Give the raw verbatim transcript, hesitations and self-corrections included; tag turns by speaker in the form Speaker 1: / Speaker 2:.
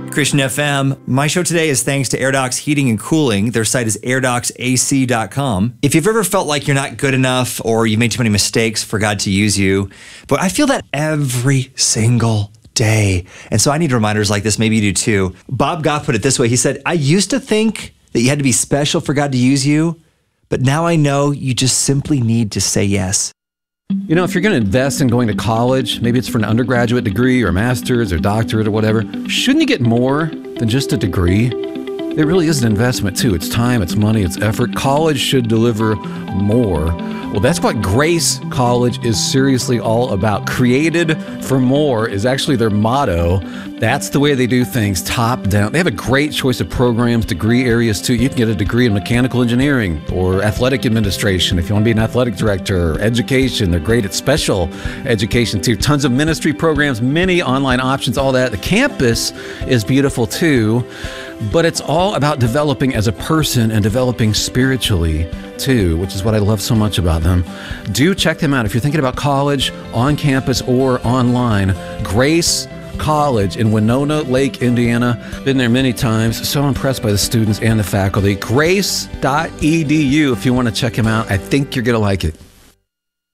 Speaker 1: Christian F M. My show today is thanks to AirDocs Heating and Cooling. Their site is air docs A C dot com. If you've ever felt like you're not good enough or you made too many mistakes for God to use you, but I feel that every single day. And so I need reminders like this. Maybe you do too. Bob Goff put it this way. He said, I used to think that you had to be special for God to use you, but now I know you just simply need to say yes.
Speaker 2: You know, if you're going to invest in going to college, maybe it's for an undergraduate degree or a master's or doctorate or whatever, shouldn't you get more than just a degree? It really is an investment too. It's time, it's money, it's effort. College should deliver more. Well, that's what Grace College is seriously all about. Created for more is actually their motto. That's the way they do things, top down. They have a great choice of programs, degree areas too. You can get a degree in mechanical engineering or athletic administration if you want to be an athletic director, or education. They're great at special education too. Tons of ministry programs, many online options, all that. The campus is beautiful too. But it's all about developing as a person and developing spiritually too, which is what I love so much about them. Do check them out if you're thinking about college, on campus or online. Grace College in Winona Lake, Indiana. Been there many times. So impressed by the students and the faculty. grace dot e d u if you want to check them out. I think you're going to like it.